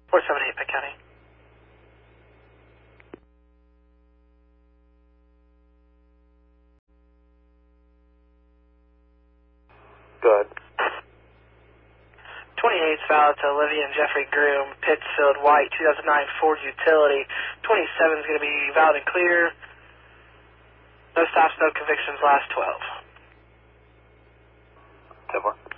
478 Pitt County. Good. 28's valid to Olivia and Jeffrey Groom, Pittsfield White, 2009 Ford Utility. 27 is going to be valid and clear. No stops, no convictions, last 12. 10-4.